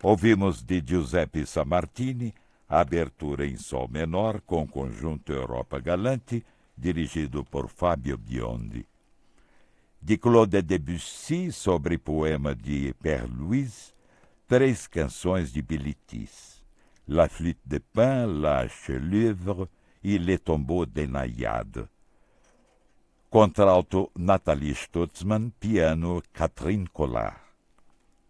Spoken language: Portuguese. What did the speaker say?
Ouvimos de Giuseppe Sammartini a abertura em sol menor com o conjunto Europa Galante, dirigido por Fábio Biondi. De Claude Debussy, sobre poema de Père Louis, 3 canções de Bilitis: La Flûte de Pan, La Chèvre e Les Tombeaux des Naïades. Contralto Nathalie Stutzmann, piano Catherine Collard.